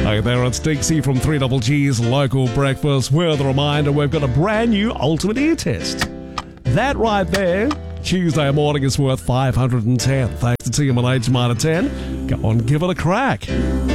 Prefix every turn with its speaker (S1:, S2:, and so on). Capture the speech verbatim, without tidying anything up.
S1: Hey there, it's Dixie from three Double G's Local Breakfast with a reminder we've got a brand new Ultimate Ear Test. That right there, Tuesday morning is worth five hundred ten. Thanks to T M and H Minor ten. Go on, give it a crack.